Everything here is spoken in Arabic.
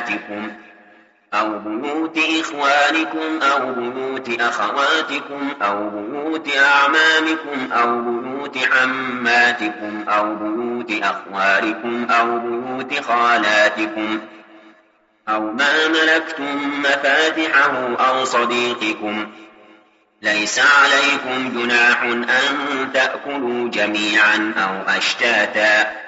أمهاتكم أو بيوت إخوانكم أو بيوت أخواتكم أو بيوت أعمامكم أو بيوت عماتكم أو بيوت أخوالكم أو بيوت خالاتكم أو ما ملكتم مفاتحه أو صديقكم. ليس عليكم جناح أن تأكلوا جميعا أو أشتاتا